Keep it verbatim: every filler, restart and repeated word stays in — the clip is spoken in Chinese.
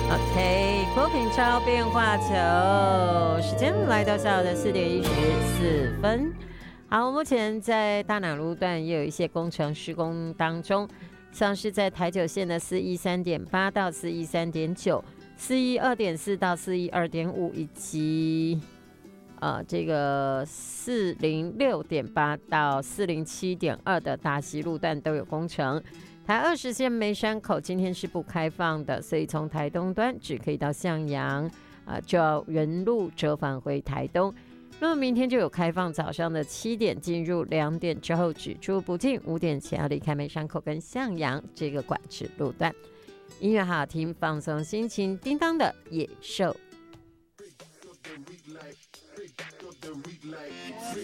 OK， 郭品超变化球，时间来到下午的四点一十四分。好，目前在大南路段也有一些工程施工当中，像是在台九线的四一三点八到四一三点九、四一二点四到四一二点五，以及呃这个四零六点八到四零七点二的大溪路段都有工程。台二十线梅山口今天是不开放的，所以从台东端只可以到向阳，呃，就要原路折返回台东。那么明天就有开放，早上的七点进入，两点之后止住不进，五点前要离开梅山口跟向阳这个管制路段。音乐好听，放松心情，叮当的野兽。